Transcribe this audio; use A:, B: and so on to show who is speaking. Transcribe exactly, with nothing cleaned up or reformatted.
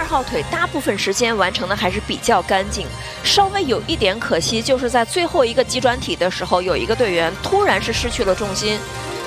A: 号腿大部分时间完成的还是比较干净，稍微有一点可惜，就是在最后一个急转体的时候，有一个队员突然是失去了重心。